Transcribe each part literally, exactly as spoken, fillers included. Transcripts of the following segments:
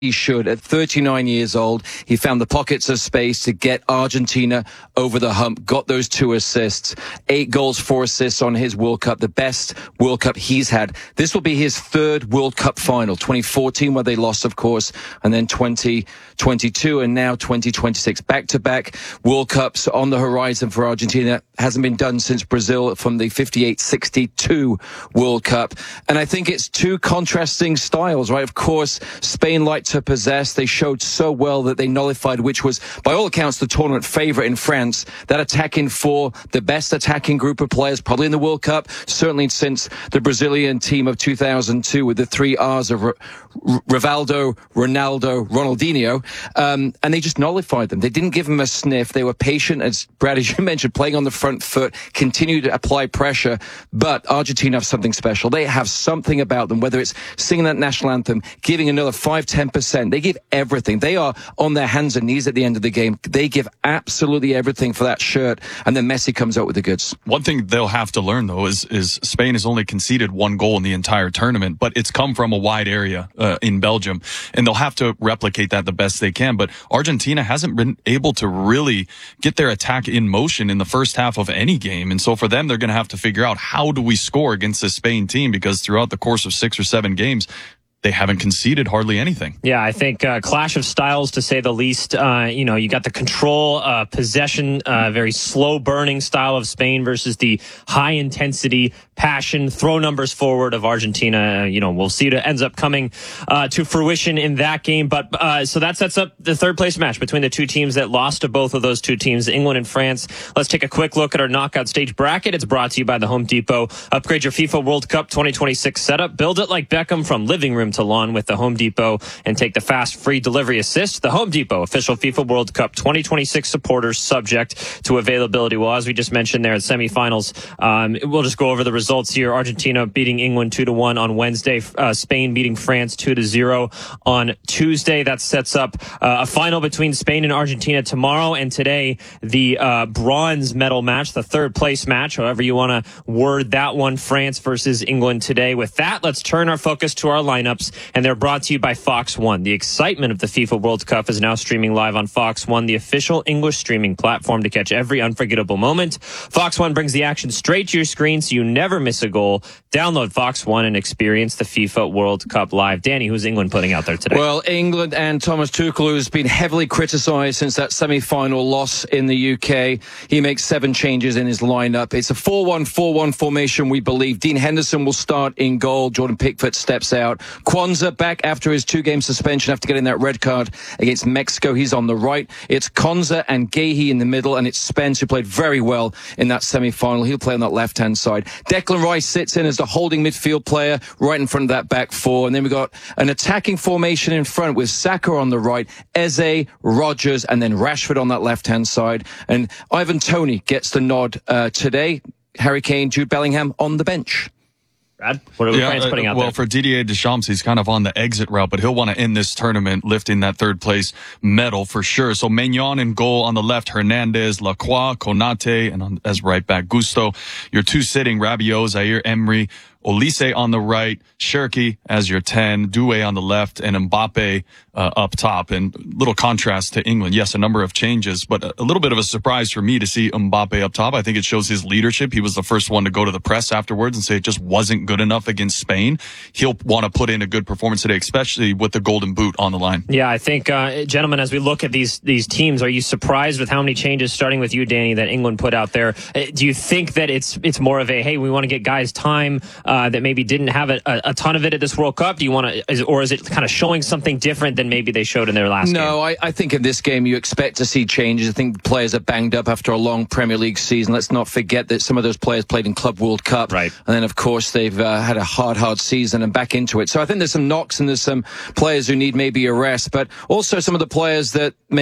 he should. At thirty-nine years old, he found the pockets of space to get Argentina over the hump, got those two assists, eight goals, four assists on his World Cup, the best World Cup he's had. This will be his third World Cup final, twenty fourteen, where they lost, of course, and then twenty twenty-two, and now twenty twenty-six. Back-to-back World Cups on the horizon for Argentina. Hasn't been done since Brazil from the fifty-eight sixty-two World Cup. And I think it's two contrasting styles, right? Of course, Spain liked to possess. They showed so well that they nullified, which was, by all accounts, the tournament favorite in France. That attacking four, the best attacking group of players, probably in the World Cup, certainly since the Brazilian team of two thousand two with the three R's of R- R- Rivaldo, Ronaldo, Ronaldinho. Um, and they just nullified them. They didn't give them a sniff. They were patient, as Brad, as you mentioned, playing on the front foot, continued to apply pressure. But Argentina have something special. They have something about them, whether it's singing that national anthem, giving another five, ten percent. They give everything. They are on their hands and knees at the end of the game. They give absolutely everything for that shirt. And then Messi comes out with the goods. One thing they'll have to learn, though, is, is Spain has only conceded one goal in the entire tournament, but it's come from a wide area uh, in Belgium. And they'll have to replicate that the best they can. But Argentina hasn't been able to really get their attack in motion in the first half of any game. And so for them, they're going to have to figure out, how do we score against this Spain team? Because throughout the course of six or seven games, they haven't conceded hardly anything. Yeah, I think uh, clash of styles, to say the least. Uh, you know, you got the control, uh, possession, uh, very slow burning style of Spain versus the high intensity, passion, throw numbers forward of Argentina. Uh, you know, we'll see what ends up coming uh, to fruition in that game. But uh, so that sets up the third place match between the two teams that lost to both of those two teams, England and France. Let's take a quick look at our knockout stage bracket. It's brought to you by the Home Depot. Upgrade your FIFA World Cup twenty twenty-six setup. Build it like Beckham from living room to lawn with the Home Depot, and take the fast free delivery assist. The Home Depot, official FIFA World Cup twenty twenty-six supporters, subject to availability. Well, as we just mentioned there at semifinals, um, we'll just go over the results here. Argentina beating England two to one on Wednesday. Uh, Spain beating France two to zero on Tuesday. That sets up uh, a final between Spain and Argentina tomorrow, and today the uh, bronze medal match, the third place match, however you want to word that one, France versus England today. With that, let's turn our focus to our lineups, and they're brought to you by Fox One. The excitement of the FIFA World Cup is now streaming live on Fox One, the official English streaming platform to catch every unforgettable moment. Fox One brings the action straight to your screen so you never miss a goal. Download Fox One and experience the FIFA World Cup live. Danny, who's England putting out there today? Well, England and Thomas Tuchel, who's been heavily criticised since that semi-final loss in the U K. He makes seven changes in his lineup. It's a four one four one formation, we believe. Dean Henderson will start in goal. Jordan Pickford steps out. Kwanzaa back after his two-game suspension after getting that red card against Mexico. He's on the right. It's Konza and Gahey in the middle, and it's Spence, who played very well in that semi-final. He'll play on that left-hand side. Declan Rice sits in as the holding midfield player right in front of that back four. And then we've got an attacking formation in front with Saka on the right, Eze, Rodgers, and then Rashford on that left-hand side. And Ivan Toney gets the nod uh, today. Harry Kane, Jude Bellingham on the bench. Brad, what are yeah, France putting out uh, well, there? for Didier Deschamps, he's kind of on the exit route, but he'll want to end this tournament lifting that third place medal for sure. So Maignan in goal on the left, Hernandez, Lacroix, Konate, and on, as right back, Gusto. Your two sitting, Rabiot, Zaire Emery, Olise on the right, Cherki as your ten, Doué on the left, and Mbappe uh, up top. And little contrast to England. Yes, a number of changes, but a little bit of a surprise for me to see Mbappe up top. I think it shows his leadership. He was the first one to go to the press afterwards and say it just wasn't good enough against Spain. He'll want to put in a good performance today, especially with the golden boot on the line. Yeah, I think, uh, gentlemen, as we look at these these teams, are you surprised with how many changes, starting with you, Danny, that England put out there? Do you think that it's it's more of a, hey, we want to get guys time, Uh, that maybe didn't have a, a, a ton of it at this World Cup? Do you want to, is, or is it kind of showing something different than maybe they showed in their last no, game? No, I, I think in this game you expect to see changes. I think players are banged up after a long Premier League season. Let's not forget that some of those players played in Club World Cup. Right. And then, of course, they've uh, had a hard, hard season and back into it. So I think there's some knocks and there's some players who need maybe a rest, but also some of the players that maybe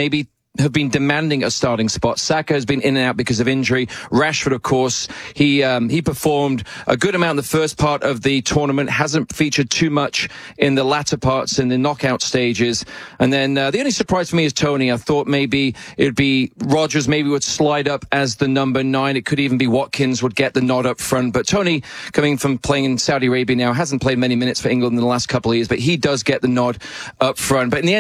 have been demanding a starting spot. Saka has been in and out because of injury. Rashford, of course, he um, he performed a good amount in the first part of the tournament, hasn't featured too much in the latter parts, in the knockout stages. And then uh, the only surprise for me is Tony. I thought maybe it would be Rodgers maybe would slide up as the number nine. It could even be Watkins would get the nod up front. But Tony, coming from playing in Saudi Arabia now, hasn't played many minutes for England in the last couple of years, but he does get the nod up front. But in the end,